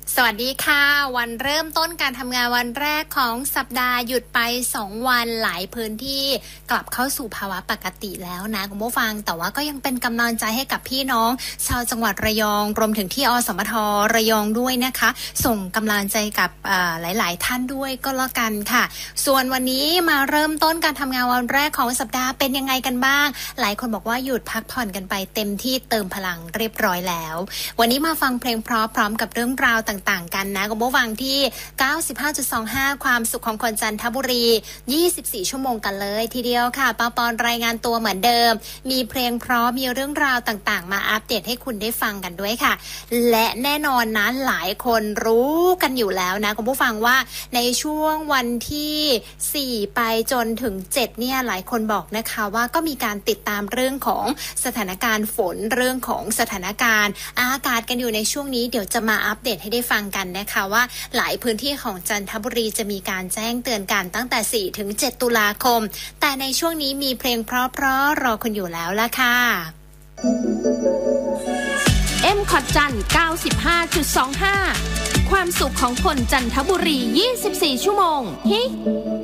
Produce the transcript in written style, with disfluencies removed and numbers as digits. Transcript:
สวัสดีค่ะวันเริ่มต้นการทำงานวันแรกของสัปดาห์หยุดไป2วันหลายพื้นที่กลับเข้าสู่ภาวะปกติแล้วนะคุณผู้ฟังแต่ว่าก็ยังเป็นกำลังใจให้กับพี่น้องชาวจังหวัดระยองรวมถึงที่อสมทระยองด้วยนะคะส่งกำลังใจกับหลายๆท่านด้วยก็แล้วกันค่ะส่วนวันนี้มาเริ่มต้นการทำงานวันแรกของสัปดาห์เป็นยังไงกันบ้างหลายคนบอกว่าหยุดพักผ่อนกันไปเต็มที่เติมพลังเรียบร้อยแล้ววันนี้มาฟังเพลงเพราะพร้อมกับเรื่องราวต่างๆกันนะคุณผู้ฟังที่ 95.25 ความสุขของคนจันทบุรี24ชั่วโมงกันเลยทีเดียวค่ะปาปอนรายงานตัวเหมือนเดิมมีเพลงเพราะมีเรื่องราวต่างๆมาอัปเดตให้คุณได้ฟังกันด้วยค่ะและแน่นอนนะหลายคนรู้กันอยู่แล้วนะคุณผู้ฟังว่าในช่วงวันที่4ไปจนถึง7เนี่ยหลายคนบอกนะคะว่าก็มีการติดตามเรื่องของสถานการณ์ฝนเรื่องของสถานการณ์อากาศกันอยู่ในช่วงนี้เดี๋ยวจะมาอัปเดตให้ได้ฟังกันนะคะว่าหลายพื้นที่ของจันทบุรีจะมีการแจ้งเตือนกันตั้งแต่4ถึง7ตุลาคมแต่ในช่วงนี้มีเพลงเพราะๆรอคุณอยู่แล้วล่ะค่ะคอทจัน 95.25 ความสุขของคนจันทบุรี24ชั่วโมงฮิ